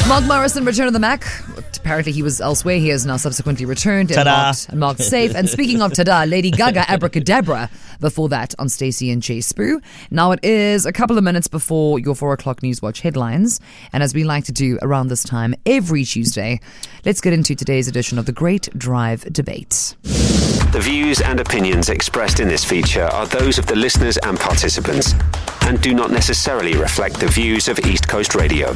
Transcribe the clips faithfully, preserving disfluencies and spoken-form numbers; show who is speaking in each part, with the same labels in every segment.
Speaker 1: Mark Morrison returned to the Mac. Apparently he was elsewhere. He has now subsequently returned and marked, and marked safe. And speaking of tada, Lady Gaga, Abracadabra. Before that on Stacey and Jay Spoo. Now it is a couple of minutes before your four o'clock Newswatch headlines. And as we like to do around this time every Tuesday, let's get into today's edition of the Great Drive Debate.
Speaker 2: The views and opinions expressed in this feature are those of the listeners and participants and do not necessarily reflect the views of East Coast Radio.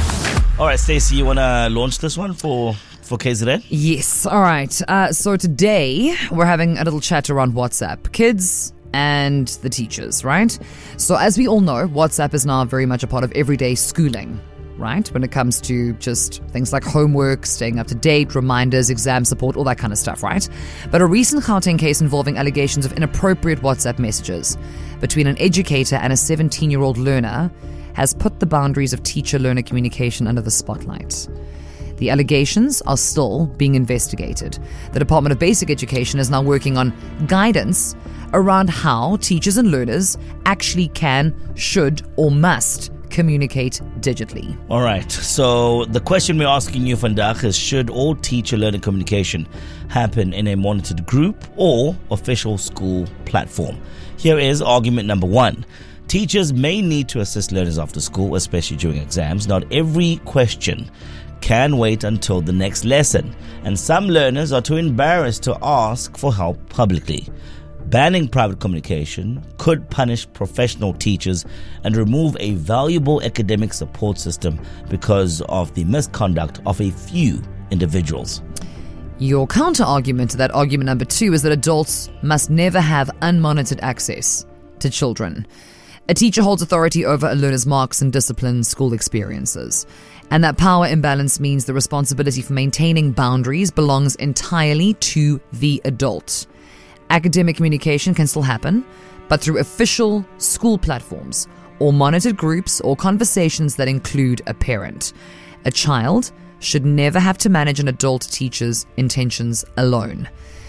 Speaker 3: All right, Stacey, you want to launch this one for, for K Z N?
Speaker 1: Yes. All right. Uh, so today we're having a little chat around WhatsApp. Kids and the teachers, right? So as we all know, WhatsApp is now very much a part of everyday schooling, right? When it comes to just things like homework, staying up to date, reminders, exam support, all that kind of stuff, right? But a recent Gauteng case involving allegations of inappropriate WhatsApp messages between an educator and a seventeen-year-old learner has put the boundaries of teacher-learner communication under the spotlight. The allegations are still being investigated. The Department of Basic Education is now working on guidance around how teachers and learners actually can, should, or must communicate digitally.
Speaker 3: All right. So the question we're asking you, Vandag, is should all teacher-learner communication happen in a monitored group or official school platform? Here is argument number one. Teachers may need to assist learners after school, especially during exams. Not every question can wait until the next lesson, and some learners are too embarrassed to ask for help publicly. Banning private communication could punish professional teachers and remove a valuable academic support system because of the misconduct of a few individuals.
Speaker 1: Your counter-argument to that argument number two is that adults must never have unmonitored access to children. A teacher holds authority over a learner's marks and discipline school experiences. And that power imbalance means the responsibility for maintaining boundaries belongs entirely to the adult. Academic communication can still happen, but through official school platforms or monitored groups or conversations that include a parent. A child should never have to manage an adult teacher's intentions alone.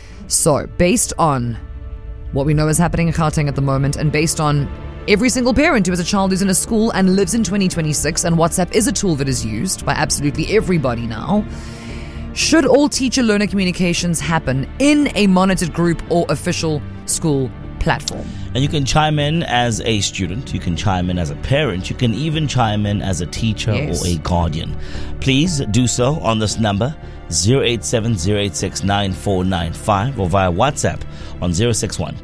Speaker 1: So, based on what we know is happening in Gauteng at the moment, and based on every single parent who has a child who's in a school and lives in twenty twenty-six, and WhatsApp is a tool that is used by absolutely everybody now, should all teacher-learner communications happen in a monitored group or official school platform?
Speaker 3: And you can chime in as a student, you can chime in as a parent, you can even chime in as a teacher
Speaker 1: Yes.
Speaker 3: or a guardian. Please do so on this number, zero eight seven zero eight six nine four nine five, or via WhatsApp on zero six one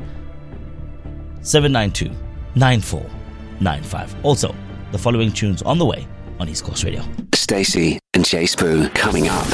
Speaker 3: seven nine two nine four nine five. Also, the following tunes on the way on East Coast Radio.
Speaker 2: Stacey and Jay Spoo coming up.